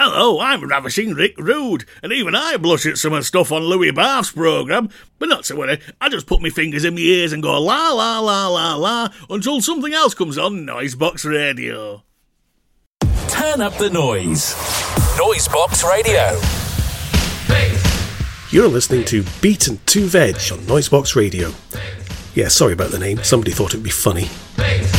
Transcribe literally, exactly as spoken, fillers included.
Hello, I'm Ravishing Rick Rude, and even I blush at some of the stuff on Louis Barth's programme. But not to worry, I just put my fingers in my ears and go la la la la la until something else comes on Noisebox Radio. Turn up the noise. Noisebox Radio. You're listening to Beat and Two Veg on Noisebox Radio. Yeah, sorry about the name. Somebody thought it'd be funny.